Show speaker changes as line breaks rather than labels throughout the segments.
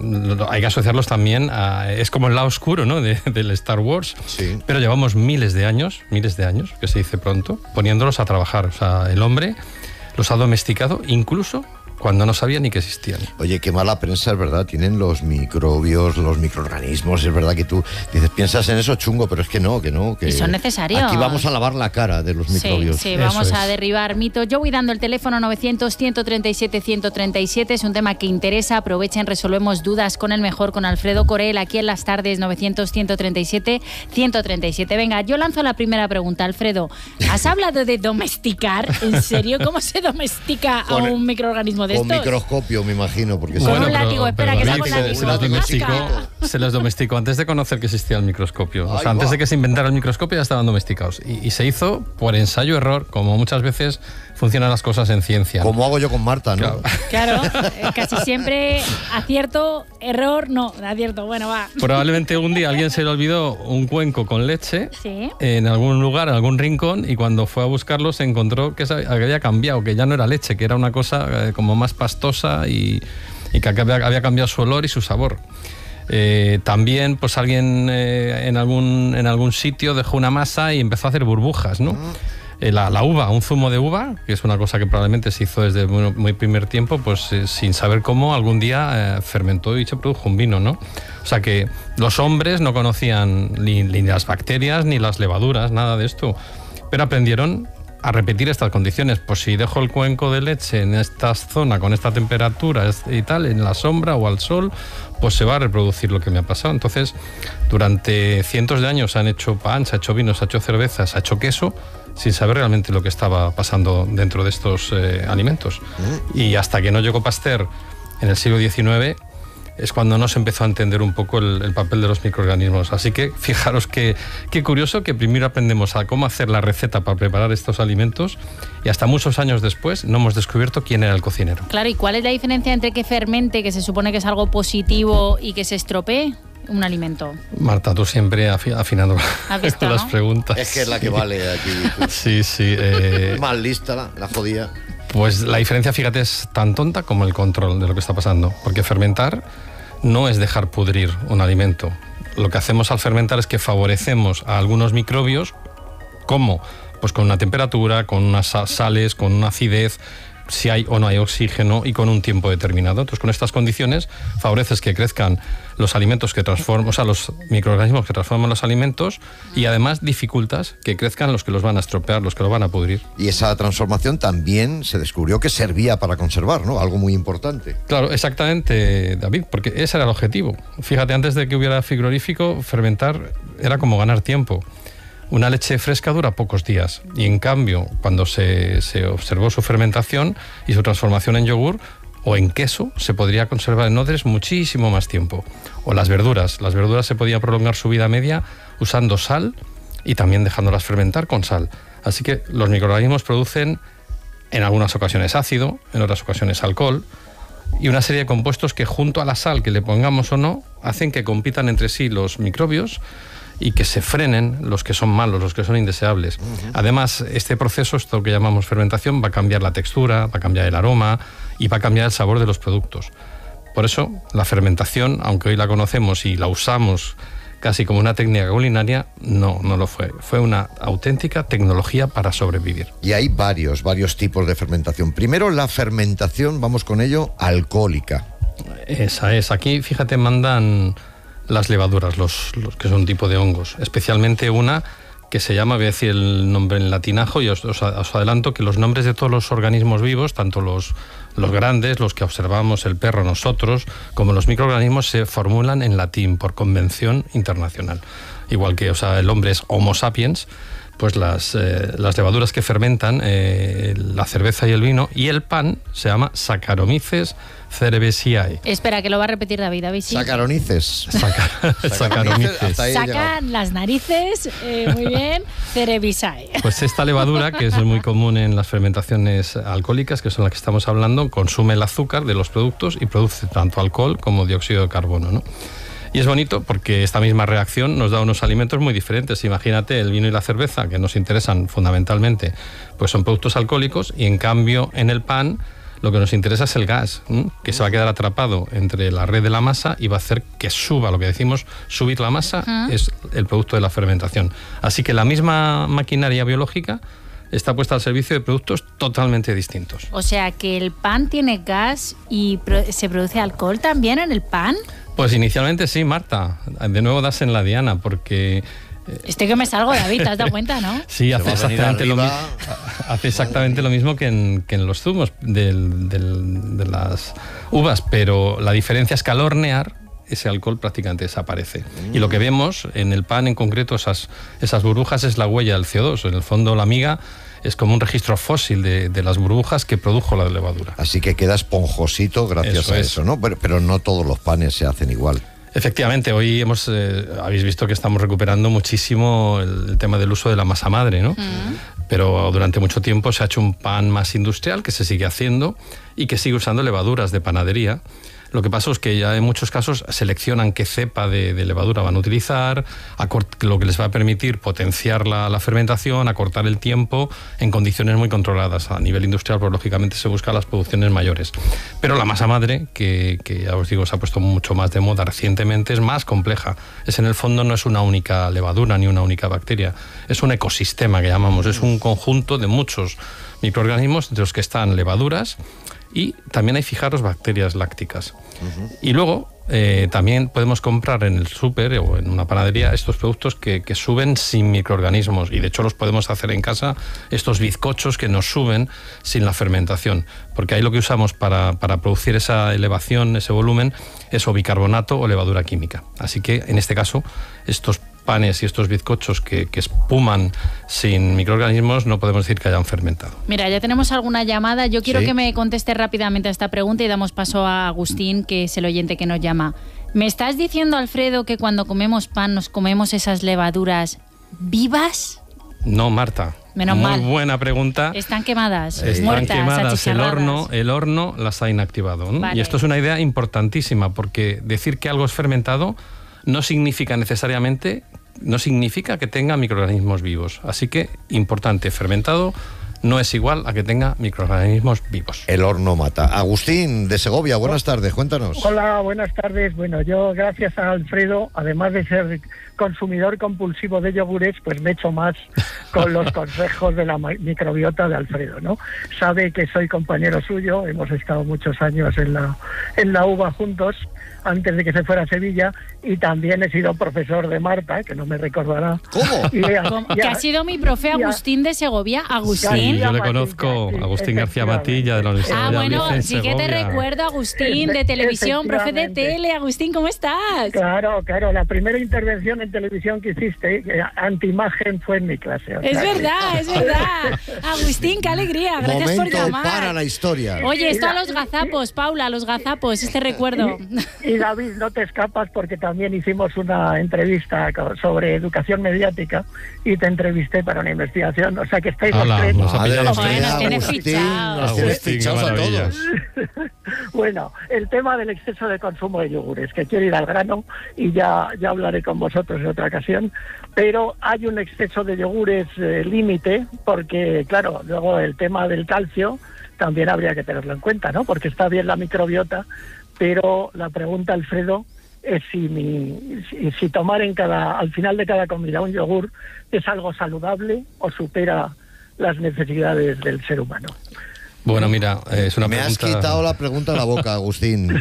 hay que asociarlos también a... Es como el lado oscuro, ¿no?, del Star Wars.
Sí.
Pero llevamos miles de años, que se dice pronto, poniéndolos a trabajar. O sea, el hombre los ha domesticado incluso cuando no sabía ni que existían.
Oye, qué mala prensa, es verdad, tienen los microbios, los microorganismos, es verdad que tú dices, piensas en eso chungo, pero es que no, que
y son necesarios.
Aquí vamos a lavar la cara de los microbios.
Sí, vamos a derribar mitos. Yo voy dando el teléfono 900-137-137, es un tema que interesa, aprovechen, resolvemos dudas con el mejor, con Alfredo Corel, aquí en las tardes, 900-137-137. Venga, yo lanzo la primera pregunta, Alfredo. ¿Has hablado de domesticar? ¿En serio? ¿Cómo se domestica a un microorganismo de
Con
estos?
microscopio, me imagino. Porque
Con un látigo, espera, que
David,
se los
domesticó antes de conocer que existía el microscopio. O sea, antes de que se inventara el microscopio ya estaban domesticados. Y se hizo por ensayo-error, como muchas veces funcionan las cosas en ciencia.
Como hago yo con Marta, ¿no?
Claro, casi siempre acierto, error, no, acierto. Bueno, va.
Probablemente un día alguien se le olvidó un cuenco con leche
¿Sí?
en algún lugar, en algún rincón, y cuando fue a buscarlo se encontró que había cambiado, que ya no era leche, que era una cosa como más pastosa y que había cambiado su olor y su sabor. También pues alguien en algún sitio dejó una masa y empezó a hacer burbujas, ¿no? La uva, un zumo de uva, que es una cosa que probablemente se hizo desde muy primer tiempo, pues sin saber cómo, algún día fermentó y se produjo un vino, ¿no? O sea que los hombres no conocían ni las bacterias ni las levaduras, nada de esto, pero aprendieron a repetir estas condiciones. Pues si dejo el cuenco de leche en esta zona, con esta temperatura y tal, en la sombra o al sol, pues se va a reproducir lo que me ha pasado. Entonces, durante cientos de años se han hecho pan, se ha hecho vino, se ha hecho cerveza, se ha hecho queso, sin saber realmente lo que estaba pasando dentro de estos alimentos. Y hasta que no llegó Pasteur en el siglo XIX, es cuando no se empezó a entender un poco el papel de los microorganismos. Así que fijaros qué curioso que primero aprendemos a cómo hacer la receta para preparar estos alimentos y hasta muchos años después no hemos descubierto quién era el cocinero.
Claro, ¿y cuál es la diferencia entre que fermente, que se supone que es algo positivo, y que se estropee un alimento?
Marta, tú siempre afinando
visto,
las preguntas.
Es que es la que vale aquí.
Sí.
Más lista la jodía.
Pues la diferencia, fíjate, es tan tonta como el control de lo que está pasando. Porque fermentar no es dejar pudrir un alimento. Lo que hacemos al fermentar es que favorecemos a algunos microbios. ¿Cómo? Pues con una temperatura, con unas sales, con una acidez, si hay o no hay oxígeno y con un tiempo determinado. Entonces, con estas condiciones favoreces que crezcan los alimentos que transforman, o sea, los microorganismos que transforman los alimentos, y además dificultas que crezcan los que los van a estropear, los que los van a pudrir.
Y esa transformación también se descubrió que servía para conservar, ¿no? Algo muy importante.
Claro, exactamente, David, porque ese era el objetivo. Fíjate, antes de que hubiera frigorífico, fermentar era como ganar tiempo. Una leche fresca dura pocos días y en cambio cuando se observó su fermentación y su transformación en yogur o en queso, se podría conservar en odres muchísimo más tiempo. O las verduras se podía prolongar su vida media usando sal y también dejándolas fermentar con sal. Así que los microorganismos producen en algunas ocasiones ácido, en otras ocasiones alcohol, y una serie de compuestos que junto a la sal que le pongamos o no hacen que compitan entre sí los microbios y que se frenen los que son malos, los que son indeseables. Además, este proceso, esto que llamamos fermentación, va a cambiar la textura, va a cambiar el aroma y va a cambiar el sabor de los productos. Por eso, la fermentación, aunque hoy la conocemos y la usamos casi como una técnica culinaria, no lo fue. Fue una auténtica tecnología para sobrevivir.
Y hay varios tipos de fermentación. Primero, la fermentación, vamos con ello, alcohólica.
Esa es. Aquí, fíjate, mandan las levaduras, los que son un tipo de hongos, especialmente una que se llama, voy a decir el nombre en latinajo, y os adelanto que los nombres de todos los organismos vivos, tanto los grandes, los que observamos, el perro, nosotros, como los microorganismos, se formulan en latín por convención internacional. Igual que el hombre es Homo sapiens, pues las levaduras que fermentan la cerveza y el vino y el pan se llama Saccharomyces cerevisiae.
Espera, que lo va a repetir David. ¿Sí?
Saccharomyces.
Saccharomyces.
Sacan las narices, muy bien, cerevisiae.
Pues esta levadura, que es muy común en las fermentaciones alcohólicas, que son las que estamos hablando, consume el azúcar de los productos y produce tanto alcohol como dióxido de carbono, ¿no? Y es bonito porque esta misma reacción nos da unos alimentos muy diferentes. Imagínate, el vino y la cerveza, que nos interesan fundamentalmente, pues son productos alcohólicos, y en cambio en el pan Lo que nos interesa es el gas, que se va a quedar atrapado entre la red de la masa y va a hacer que suba. Lo que decimos, subir la masa, es el producto de la fermentación. Así que la misma maquinaria biológica está puesta al servicio de productos totalmente distintos.
O sea, que el pan tiene gas y se produce alcohol también en el pan.
Pues inicialmente sí, Marta. De nuevo das en la diana, porque...
Estoy que me salgo, David, ¿te has dado cuenta, no?
Sí, hace exactamente lo mismo que en los zumos de las uvas, pero la diferencia es que al hornear ese alcohol prácticamente desaparece. Y lo que vemos en el pan en concreto, esas burbujas, es la huella del CO2. En el fondo la miga es como un registro fósil de las burbujas que produjo la levadura.
Así que queda esponjosito gracias a eso, ¿no? Pero no todos los panes se hacen igual.
Efectivamente, hoy habéis visto que estamos recuperando muchísimo el tema del uso de la masa madre, ¿no? Pero durante mucho tiempo se ha hecho un pan más industrial, que se sigue haciendo y que sigue usando levaduras de panadería. Lo que pasa es que ya en muchos casos seleccionan qué cepa de levadura van a utilizar, lo que les va a permitir potenciar la fermentación, acortar el tiempo en condiciones muy controladas. A nivel industrial, pues lógicamente se buscan las producciones mayores. Pero la masa madre, que ya os digo, se ha puesto mucho más de moda recientemente, es más compleja. En el fondo no es una única levadura ni una única bacteria, es un ecosistema que llamamos, es un conjunto de muchos microorganismos de los que están levaduras. Y también hay, fijaros, bacterias lácticas. Y luego también podemos comprar en el súper o en una panadería estos productos que suben sin microorganismos. Y de hecho los podemos hacer en casa, estos bizcochos que nos suben sin la fermentación. Porque ahí lo que usamos para producir esa elevación, ese volumen, es o bicarbonato o levadura química. Así que en este caso, estos panes y estos bizcochos que espuman sin microorganismos no podemos decir que hayan fermentado.
Mira, ya tenemos alguna llamada. Yo quiero que me conteste rápidamente a esta pregunta y damos paso a Agustín, que es el oyente que nos llama. ¿Me estás diciendo, Alfredo, que cuando comemos pan nos comemos esas levaduras vivas?
No, Marta.
Menos mal.
Muy buena pregunta.
Están quemadas,
Están
muertas,
quemadas. El horno las ha inactivado, ¿no? Vale. Y esto es una idea importantísima, porque decir que algo es fermentado no significa necesariamente, que tenga microorganismos vivos. Así que, importante, fermentado no es igual a que tenga microorganismos vivos.
El horno mata. Agustín, de Segovia, buenas tardes, cuéntanos.
Hola, buenas tardes. Bueno, yo, gracias a Alfredo, además de ser consumidor compulsivo de yogures, pues me echo más con los consejos de la microbiota de Alfredo, ¿no? Sabe que soy compañero suyo, hemos estado muchos años en la UBA juntos, antes de que se fuera a Sevilla, y también he sido profesor de Marta, que no me recordará.
¿Cómo?
Que ha sido mi profe Agustín de Segovia. Agustín.
Sí, yo le conozco, Agustín García Matilla, de la Universidad de Valladolid.
Bueno, sí que te recuerdo, Agustín, de televisión, profe de tele. Agustín, ¿cómo estás?
Claro, la primera intervención en televisión que hiciste, antiimagen, fue en mi clase.
Es verdad. Agustín, qué alegría, gracias por llamar.
Para la historia.
Oye, esto a los gazapos, Paula, a los gazapos, este recuerdo.
Y David, no te escapas, porque también hicimos una entrevista sobre educación mediática y te entrevisté para una investigación, o sea que estáis los tres.
Nos tiene
fichados a todos.
Bueno, el tema del exceso de consumo de yogures, que quiero ir al grano y ya hablaré con vosotros en otra ocasión, pero hay un exceso de yogures límite, porque claro, luego el tema del calcio también habría que tenerlo en cuenta, ¿no? Porque está bien la microbiota, pero la pregunta, Alfredo, es si tomar al final de cada comida un yogur es algo saludable o supera las necesidades del ser humano.
Bueno, mira, es una pregunta...
Me has quitado la pregunta de la boca, Agustín.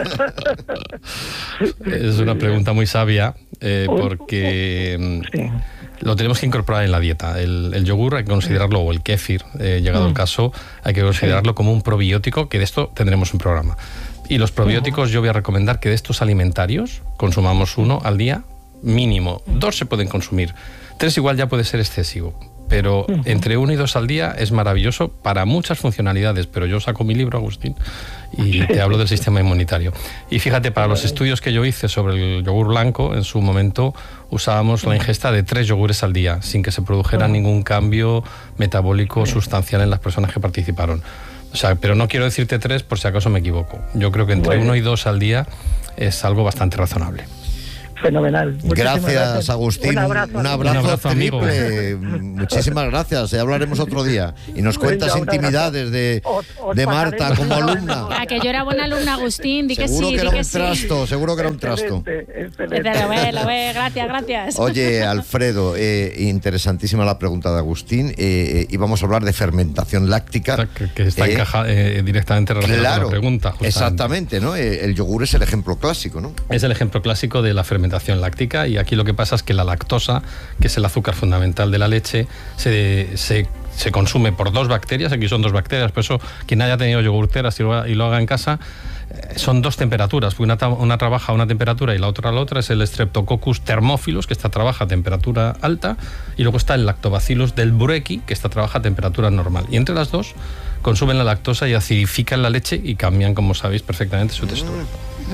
Es una pregunta muy sabia, porque lo tenemos que incorporar en la dieta. El yogur hay que considerarlo, o el kéfir, llegado el caso, hay que considerarlo como un probiótico, que de esto tendremos un programa. Y los probióticos, yo voy a recomendar que de estos alimentarios consumamos 1 al día mínimo. 2 se pueden consumir. 3 igual ya puede ser excesivo. Pero entre 1 y 2 al día es maravilloso para muchas funcionalidades. Pero yo saco mi libro, Agustín, y te hablo del sistema inmunitario. Y fíjate, para los estudios que yo hice sobre el yogur blanco, en su momento usábamos la ingesta de 3 yogures al día, sin que se produjera ningún cambio metabólico sustancial en las personas que participaron. O sea, pero no quiero decirte 3 por si acaso me equivoco. Yo creo que entre 1 y 2 al día es algo bastante razonable.
Fenomenal.
Gracias, Agustín.
Un abrazo,
un abrazo
amigo.
triple. Muchísimas gracias. Ya hablaremos otro día. Y nos cuentas intimidades de Marta como alumna.
A que yo era buena alumna, Agustín. Di que
Seguro
sí,
que era
di que
un
sí.
trasto, seguro que era un trasto.
Excelente.
Lo ve, gracias.
Oye, Alfredo, interesantísima la pregunta de Agustín. Y vamos a hablar de fermentación láctica.
Que está directamente relacionada con la pregunta. Justamente.
Exactamente, ¿no? El yogur es el ejemplo clásico, ¿no?
Es el ejemplo clásico de la fermentación láctica, y aquí lo que pasa es que la lactosa, que es el azúcar fundamental de la leche, se consume por dos bacterias. Aquí son dos bacterias, por eso quien haya tenido yogurteras y lo haga en casa, son dos temperaturas, porque una trabaja a una temperatura y la otra a la otra. Es el Streptococcus thermophilus, que trabaja a temperatura alta, y luego está el Lactobacillus delbrueckii, que trabaja a temperatura normal. Y entre las dos consumen la lactosa y acidifican la leche y cambian, como sabéis, perfectamente su textura.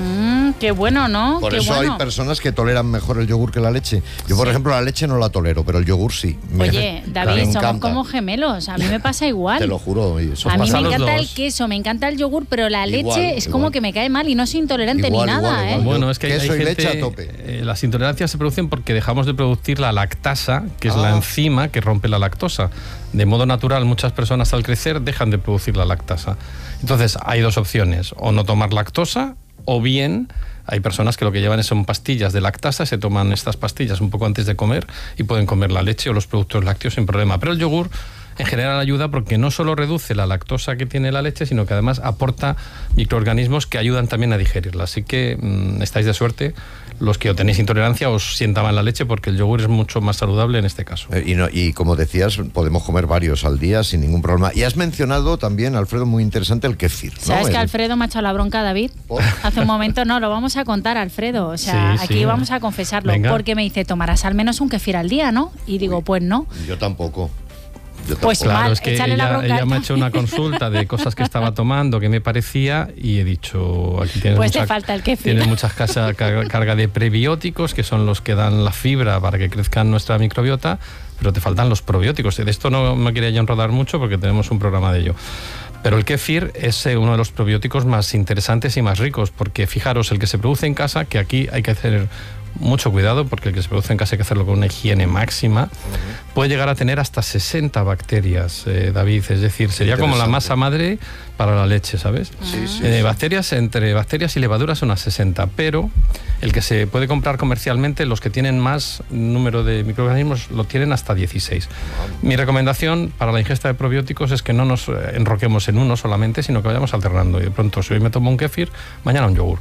Qué bueno, ¿no?
Por
qué
eso
bueno.
hay personas que toleran mejor el yogur que la leche. Yo, por ejemplo, la leche no la tolero, pero el yogur sí.
Oye, David,
me
somos
encanta.
como gemelos. A mí me pasa igual.
Te lo juro.
A mí me encanta el queso, me encanta el yogur, pero la leche es como que me cae mal y no soy intolerante ni nada, ¿eh?
Bueno, es que
queso
hay
y
gente,
leche a tope.
Las intolerancias se producen porque dejamos de producir la lactasa, que es la enzima que rompe la lactosa. De modo natural, muchas personas al crecer dejan de producir la lactasa. Entonces, hay dos opciones: o no tomar lactosa, o bien hay personas que lo que llevan son pastillas de lactasa, se toman estas pastillas un poco antes de comer y pueden comer la leche o los productos lácteos sin problema. Pero el yogur en general ayuda porque no solo reduce la lactosa que tiene la leche, sino que además aporta microorganismos que ayudan también a digerirla. Así que estáis de suerte los que tenéis intolerancia, os sienta mal la leche, porque el yogur es mucho más saludable en este caso.
Y como decías, podemos comer varios al día sin ningún problema. Y has mencionado también, Alfredo, muy interesante, el kéfir, ¿no?
¿Sabes que Alfredo me ha echado la bronca, David? Hace un momento no, lo vamos a contar, Alfredo. O sea, aquí vamos a confesarlo. Venga. Porque me dice, tomarás al menos un kéfir al día, ¿no? Y digo, pues no.
Yo tampoco.
Pues
claro,
mal,
es que ella me ha hecho una consulta de cosas que estaba tomando, que me parecía, y he dicho, aquí tienes
pues te falta el kéfir.
Tienes mucha carga de prebióticos, que son los que dan la fibra para que crezca nuestra microbiota, pero te faltan los probióticos. De esto no me quería yo enrodar mucho porque tenemos un programa de ello. Pero el kéfir es uno de los probióticos más interesantes y más ricos, porque fijaros, el que se produce en casa, que aquí hay que hacer mucho cuidado, porque el que se produce en casa hay que hacerlo con una higiene máxima, puede llegar a tener hasta 60 bacterias, David. Es decir, sería como la masa madre para la leche, ¿sabes? Bacterias, entre bacterias y levaduras son unas 60, pero el que se puede comprar comercialmente, los que tienen más número de microorganismos, lo tienen hasta 16. Mi recomendación para la ingesta de probióticos es que no nos enroquemos en uno solamente, sino que vayamos alternando. Y de pronto, si hoy me tomo un kéfir, mañana un yogur.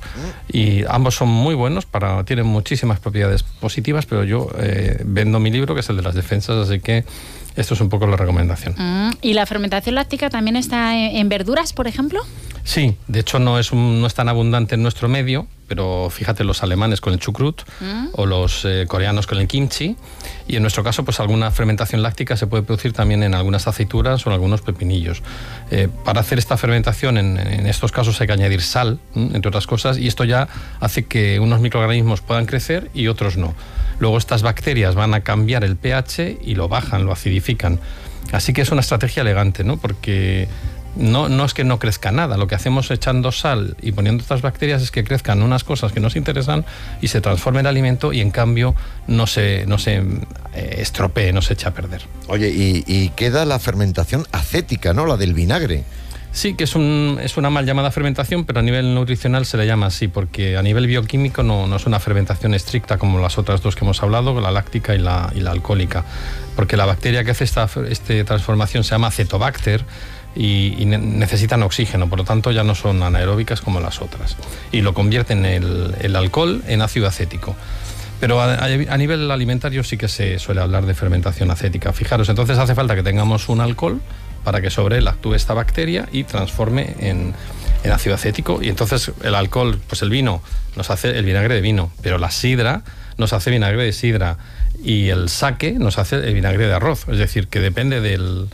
Y ambos son muy buenos, tienen muchísimas propiedades positivas, pero yo vendo mi libro, que es el de las defensas, así que esto es un poco la recomendación.
¿Y la fermentación láctica también está en verduras, por ejemplo?
Sí, de hecho no es tan abundante en nuestro medio, pero fíjate, los alemanes con el chucrut o los coreanos con el kimchi, y en nuestro caso pues alguna fermentación láctica se puede producir también en algunas aceitunas o en algunos pepinillos. Para hacer esta fermentación en estos casos hay que añadir sal, entre otras cosas, y esto ya hace que unos microorganismos puedan crecer y otros no. Luego estas bacterias van a cambiar el pH y lo bajan, lo acidifican. Así que es una estrategia elegante, ¿no? Porque no es que no crezca nada. Lo que hacemos echando sal y poniendo estas bacterias es que crezcan unas cosas que nos interesan y se transforme en alimento, y en cambio no se estropee, no se echa a perder.
Oye, y queda la fermentación acética, ¿no? La del vinagre.
Sí, que es una mal llamada fermentación, pero a nivel nutricional se le llama así, porque a nivel bioquímico no es una fermentación estricta como las otras dos que hemos hablado, la láctica y la alcohólica, porque la bacteria que hace esta transformación se llama Acetobacter y necesitan oxígeno, por lo tanto ya no son anaeróbicas como las otras, y lo convierten el alcohol en ácido acético. Pero a nivel alimentario sí que se suele hablar de fermentación acética. Fijaros, entonces hace falta que tengamos un alcohol para que sobre él actúe esta bacteria y transforme en ácido acético. Y entonces el alcohol, pues el vino, nos hace el vinagre de vino, pero la sidra nos hace vinagre de sidra, y el sake nos hace el vinagre de arroz. Es decir, que depende del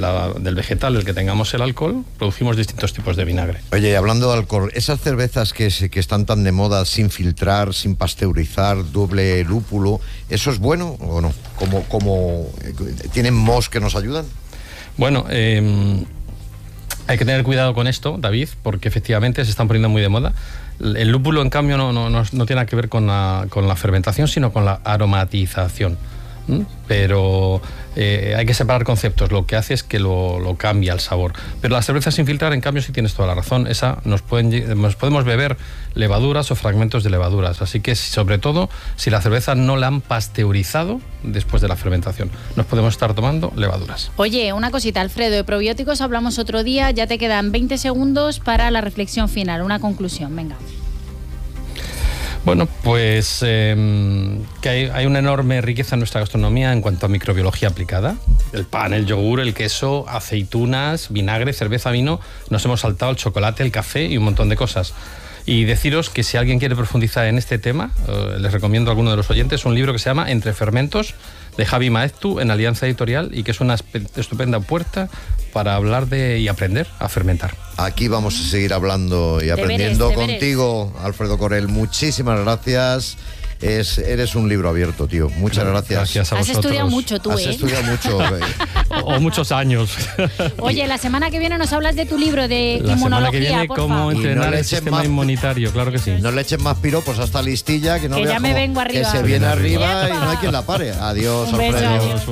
vegetal del que tengamos el alcohol, producimos distintos tipos de vinagre.
Oye, hablando de alcohol, esas cervezas que están tan de moda, sin filtrar, sin pasteurizar, doble lúpulo, ¿eso es bueno o no? ¿Cómo tienen mos que nos ayudan?
Bueno, hay que tener cuidado con esto, David, porque efectivamente se están poniendo muy de moda. El lúpulo, en cambio, no tiene nada que ver con la fermentación, sino con la aromatización. Pero hay que separar conceptos. Lo que hace es que lo cambia el sabor. Pero la cerveza sin filtrar, en cambio, sí tienes toda la razón. Esa nos podemos beber levaduras o fragmentos de levaduras. Así que, sobre todo, si la cerveza no la han pasteurizado después de la fermentación, nos podemos estar tomando levaduras.
Oye, una cosita, Alfredo, de probióticos hablamos otro día. Ya te quedan 20 segundos para la reflexión final, una conclusión. Venga.
Bueno, pues que hay una enorme riqueza en nuestra gastronomía en cuanto a microbiología aplicada. El pan, el yogur, el queso, aceitunas, vinagre, cerveza, vino. Nos hemos saltado el chocolate, el café y un montón de cosas. Y deciros que si alguien quiere profundizar en este tema, les recomiendo a alguno de los oyentes un libro que se llama Entre fermentos, de Javi Maeztu, en Alianza Editorial, y que es una estupenda puerta para hablar y aprender a fermentar.
Aquí vamos a seguir hablando y aprendiendo contigo, Alfredo Corel. Muchísimas gracias. Eres un libro abierto, tío. Muchas gracias.
Gracias a vosotros.
Has estudiado mucho tú,
Has estudiado mucho.
O muchos años.
Oye, la semana que viene nos hablas de tu libro de
la
inmunología,
semana que viene,
por
cómo
favor.
entrenar el sistema inmunitario, claro que sí.
No le echen más piropos a esta listilla, que no
Que
vea
ya me
cómo-
vengo arriba.
Que se viene arriba y
¡Epa!
no hay quien la pare. Adiós,
Un beso,
Alfredo.
adiós.